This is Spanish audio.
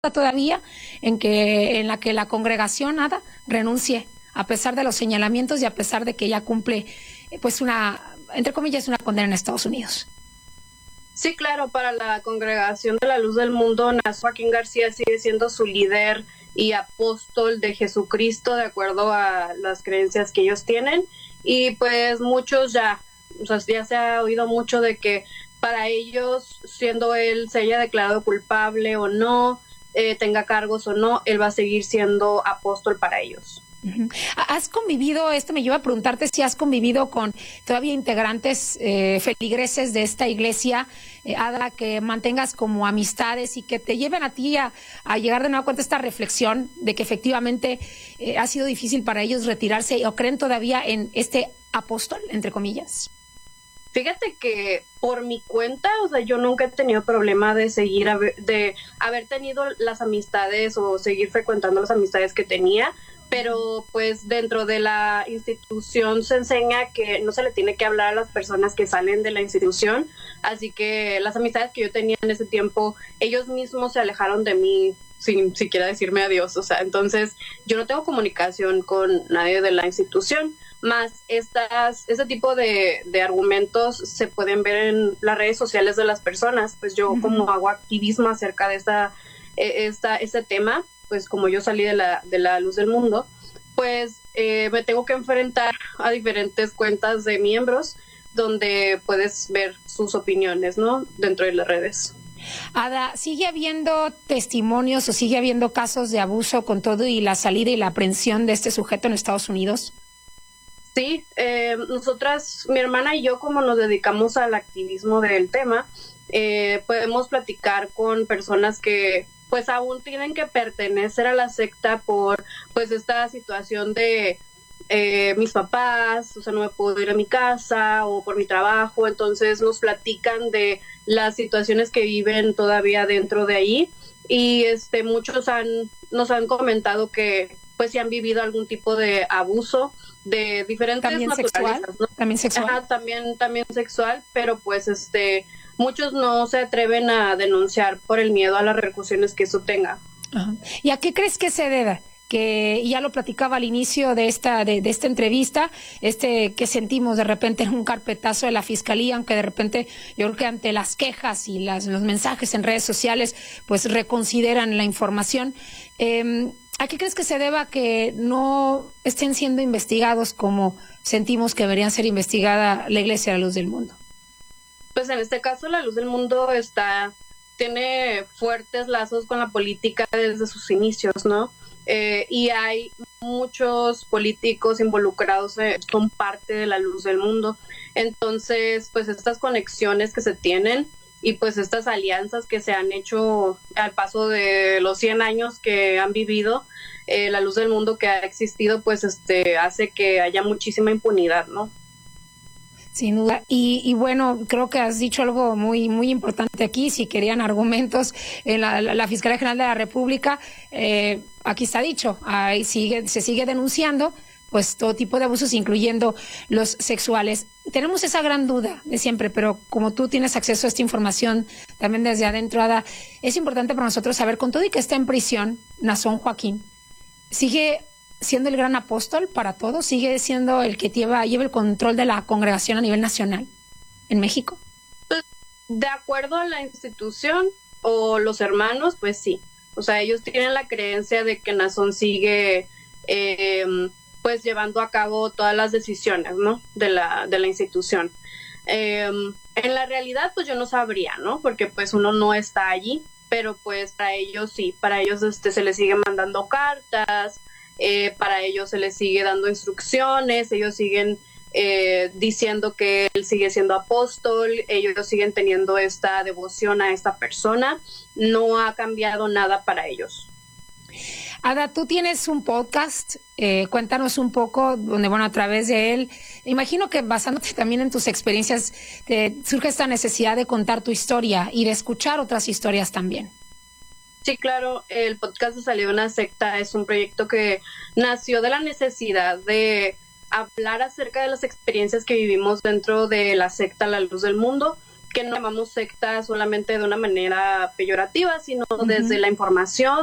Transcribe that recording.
todavía en la que la congregación Ada renuncie, a pesar de los señalamientos y a pesar de que ella cumple, pues entre comillas, una condena en Estados Unidos. Sí, claro, para la Congregación de la Luz del Mundo, Joaquín García sigue siendo su líder y apóstol de Jesucristo, de acuerdo a las creencias que ellos tienen. Y pues muchos ya se ha oído mucho de que para ellos, siendo él, se haya declarado culpable o no, tenga cargos o no, él va a seguir siendo apóstol para ellos. ¿Has convivido, esto me lleva a preguntarte si has convivido con todavía integrantes feligreses de esta iglesia, Ada, que mantengas como amistades y que te lleven a ti a llegar de nuevo cuenta esta reflexión de que efectivamente ha sido difícil para ellos retirarse o creen todavía en este apóstol, entre comillas? Fíjate que por mi cuenta, yo nunca he tenido problema de de haber tenido las amistades o seguir frecuentando las amistades que tenía, pero pues dentro de la institución se enseña que no se le tiene que hablar a las personas que salen de la institución, así que las amistades que yo tenía en ese tiempo, ellos mismos se alejaron de mí sin siquiera decirme adiós, entonces yo no tengo comunicación con nadie de la institución. Más este tipo de argumentos se pueden ver en las redes sociales de las personas. Pues yo como hago activismo acerca de este tema, pues como yo salí de la luz del mundo, pues me tengo que enfrentar a diferentes cuentas de miembros donde puedes ver sus opiniones, ¿no? Dentro de las redes. Ada, ¿sigue habiendo testimonios o sigue habiendo casos de abuso con todo y la salida y la aprehensión de este sujeto en Estados Unidos? Sí, nosotras, mi hermana y yo, como nos dedicamos al activismo del tema, podemos platicar con personas que pues aún tienen que pertenecer a la secta por pues esta situación de mis papás, no me puedo ir a mi casa o por mi trabajo, entonces nos platican de las situaciones que viven todavía dentro de ahí y muchos nos han comentado que pues si han vivido algún tipo de abuso de diferentes ¿También sexual? ¿No? También sexual. Ajá, también sexual, pero pues muchos no se atreven a denunciar por el miedo a las repercusiones que eso tenga. Ajá. ¿Y a qué crees que se debe? Que ya lo platicaba al inicio de esta entrevista, que sentimos de repente un carpetazo de la fiscalía, aunque de repente yo creo que ante las quejas y los mensajes en redes sociales, pues reconsideran la información. ¿A qué crees que se deba que no estén siendo investigados como sentimos que deberían ser investigada la Iglesia de la Luz del Mundo? Pues en este caso la Luz del Mundo tiene fuertes lazos con la política desde sus inicios, ¿no? Y hay muchos políticos involucrados, son parte de la Luz del Mundo. Entonces, pues estas conexiones que se tienen y pues estas alianzas que se han hecho al paso de los 100 años que han vivido, la Luz del Mundo que ha existido, pues hace que haya muchísima impunidad, ¿no? Sin duda. Y bueno, creo que has dicho algo muy muy importante aquí. Si querían argumentos en la Fiscalía General de la República, aquí está dicho, se sigue denunciando pues todo tipo de abusos, incluyendo los sexuales. Tenemos esa gran duda de siempre, pero como tú tienes acceso a esta información también desde adentro, Ada, es importante para nosotros saber, con todo y que está en prisión, Naasón Joaquín, ¿sigue siendo el gran apóstol para todos? ¿Sigue siendo el que lleva el control de la congregación a nivel nacional en México? Pues, de acuerdo a la institución o los hermanos, pues sí. Ellos tienen la creencia de que Naasón sigue pues llevando a cabo todas las decisiones, ¿no? de la institución. En la realidad, pues yo no sabría, ¿no? Porque pues uno no está allí, pero pues para ellos sí, para ellos se les sigue mandando cartas, para ellos se les sigue dando instrucciones, ellos siguen diciendo que él sigue siendo apóstol, ellos siguen teniendo esta devoción a esta persona, no ha cambiado nada para ellos. Ada, tú tienes un podcast, cuéntanos un poco, donde a través de él, imagino que basándote también en tus experiencias, te surge esta necesidad de contar tu historia y de escuchar otras historias también. Sí, claro, el podcast de Salió de una secta es un proyecto que nació de la necesidad de hablar acerca de las experiencias que vivimos dentro de la secta La Luz del Mundo, que no llamamos secta solamente de una manera peyorativa, sino desde la información,